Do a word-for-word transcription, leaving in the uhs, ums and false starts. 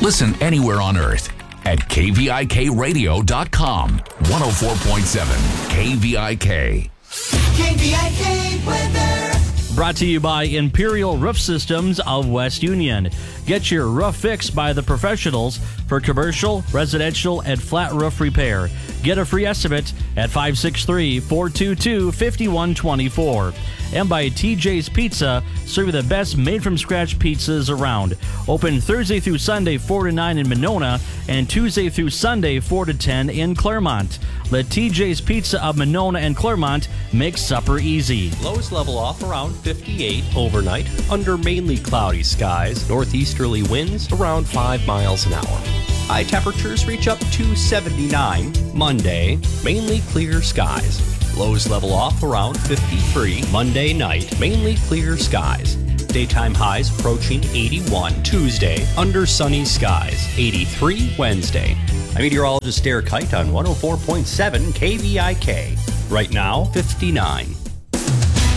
Listen anywhere on Earth at K V I K radio dot com. one oh four point seven K V I K. K V I K weather. Brought to you by Imperial Roof Systems of West Union. Get your roof fixed by the professionals for commercial, residential, and flat roof repair. Get a free estimate at five six three, four two two, five one two four. And by T J's Pizza, serving the best made-from-scratch pizzas around. Open Thursday through Sunday, four to nine in Monona, and Tuesday through Sunday, four to ten in Claremont. Let T J's Pizza of Monona and Claremont make supper easy. Lows level off around fifty-eight overnight, under mainly cloudy skies, northeasterly winds around five miles an hour. High temperatures reach up to seventy-nine. Monday, mainly clear skies. Lows level off around fifty-three. Monday night, mainly clear skies. Daytime highs approaching eighty-one. Tuesday, under sunny skies. eighty-three Wednesday. I'm meteorologist Derek Kite on one oh four point seven K V I K. Right now, fifty-nine.